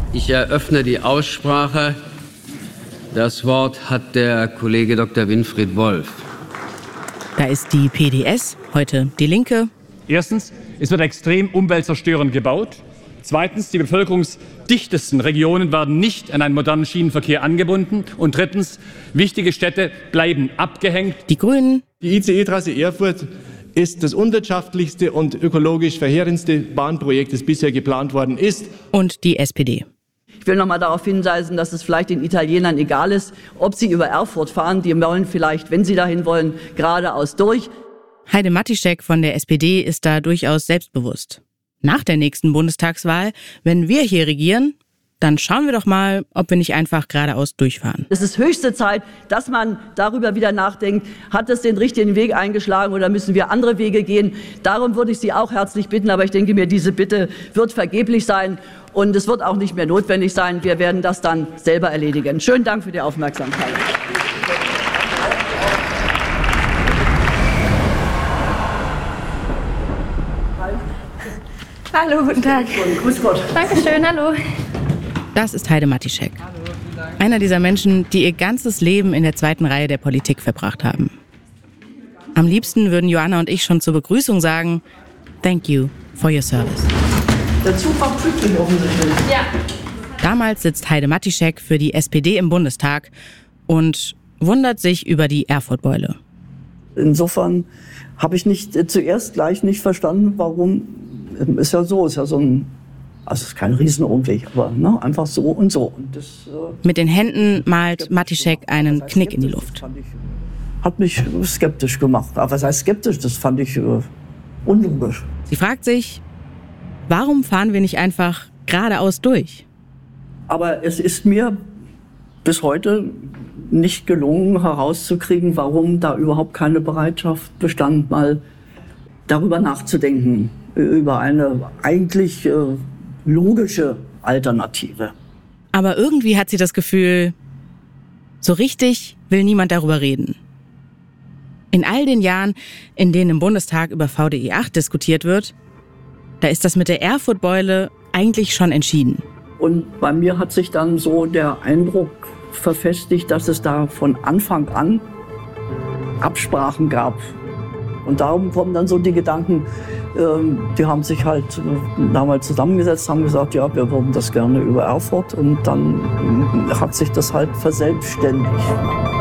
Ich eröffne die Aussprache. Das Wort hat der Kollege Dr. Winfried Wolf. Da ist die PDS, heute die Linke. Erstens, es wird extrem umweltzerstörend gebaut. Zweitens, die bevölkerungsdichtesten Regionen werden nicht an einen modernen Schienenverkehr angebunden. Und drittens, wichtige Städte bleiben abgehängt. Die Grünen. Die ICE-Trasse Erfurt ist das unwirtschaftlichste und ökologisch verheerendste Bahnprojekt, das bisher geplant worden ist. Und die SPD. Ich will noch mal darauf hinweisen, dass es vielleicht den Italienern egal ist, ob sie über Erfurt fahren. Die wollen vielleicht, wenn sie dahin wollen, geradeaus durch. Heide Matischek von der SPD ist da durchaus selbstbewusst. Nach der nächsten Bundestagswahl, wenn wir hier regieren, dann schauen wir doch mal, ob wir nicht einfach geradeaus durchfahren. Es ist höchste Zeit, dass man darüber wieder nachdenkt, hat es den richtigen Weg eingeschlagen oder müssen wir andere Wege gehen? Darum würde ich Sie auch herzlich bitten, aber ich denke mir, diese Bitte wird vergeblich sein und es wird auch nicht mehr notwendig sein. Wir werden das dann selber erledigen. Schönen Dank für die Aufmerksamkeit. Hallo, guten Tag. Grüß Gott. Dankeschön, hallo. Das ist Heide Matischek. Einer dieser Menschen, die ihr ganzes Leben in der zweiten Reihe der Politik verbracht haben. Am liebsten würden Joanna und ich schon zur Begrüßung sagen, thank you for your service. Der Zug war pünktlich offensichtlich. Ja. Damals sitzt Heide Matischek für die SPD im Bundestag und wundert sich über die Erfurtbeule. Insofern habe ich zuerst gleich nicht verstanden, warum. Ist ja so ein, also es ist kein Riesenumweg, aber einfach so und so. Und das, Mit den Händen malt Matischek einen Knick in die Luft. Hat mich skeptisch gemacht. Aber was heißt skeptisch? Das fand ich unlogisch. Sie fragt sich, warum fahren wir nicht einfach geradeaus durch? Aber es ist mir bis heute nicht gelungen herauszukriegen, warum da überhaupt keine Bereitschaft bestand, mal darüber nachzudenken, über eine eigentlich logische Alternative. Aber irgendwie hat sie das Gefühl, so richtig will niemand darüber reden. In all den Jahren, in denen im Bundestag über VDE 8 diskutiert wird, da ist das mit der Erfurtbeule eigentlich schon entschieden. Und bei mir hat sich dann so der Eindruck verfestigt, dass es da von Anfang an Absprachen gab. Und darum kommen dann so die Gedanken, die haben sich halt damals zusammengesetzt, haben gesagt, ja, wir würden das gerne über Erfurt. Und dann hat sich das halt verselbstständigt.